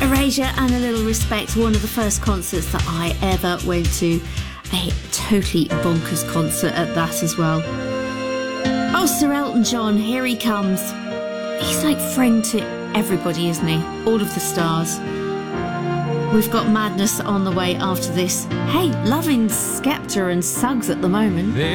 Erasure and a little respect, one of the first concerts that I ever went to. A totally bonkers concert at that as well. Oh, Sir Elton John, here he comes. He's like friend to everybody, isn't he? All of the stars. We've got Madness on the way after this. Hey, loving Skepta and Suggs at the moment.